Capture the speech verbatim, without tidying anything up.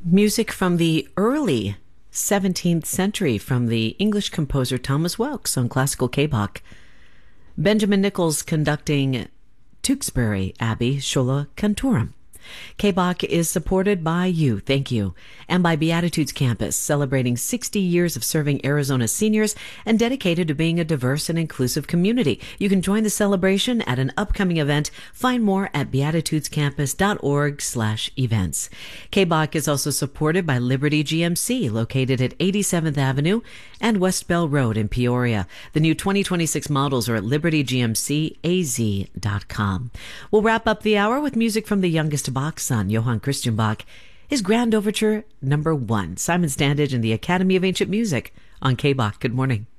Music from the early seventeenth century from the English composer Thomas Whelks on classical K-Bach. Benjamin Nichols conducting Tewkesbury Abbey Schola Cantorum. K-Bach is supported by you, thank you, and by Beatitudes Campus, celebrating sixty years of serving Arizona seniors and dedicated to being a diverse and inclusive community. You can join the celebration at an upcoming event. Find more at beatitudescampus.org slash events. K-Bach is also supported by Liberty G M C, located at eighty-seventh Avenue and West Bell Road in Peoria. The new twenty twenty-six models are at liberty g m c a z dot com. We'll wrap up the hour with music from the youngest Bach's son, Johann Christian Bach, his Grand Overture number one. Simon Standage and the Academy of Ancient Music on K-Bach. Good morning.